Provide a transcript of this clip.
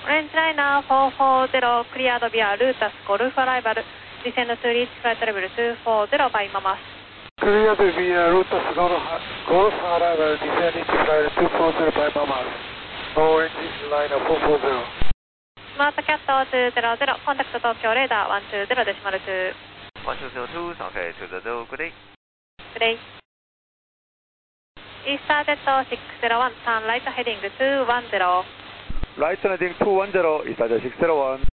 オレンジライナー440 クリアードビアルータスゴルフアライバルディセンドトゥリーチフライトレベル240バイママス。 クリアードビアルータスゴルフアライバルディセンドトゥリーチフライト240バイママス。オレンジライナー440。 スマートキャット200コンタクト東京レーダー120デシマル2。 1202 Southway 200 good day. Good day. Easter Jet 601 turn right heading 210. Right heading 210 Easter Jet 601.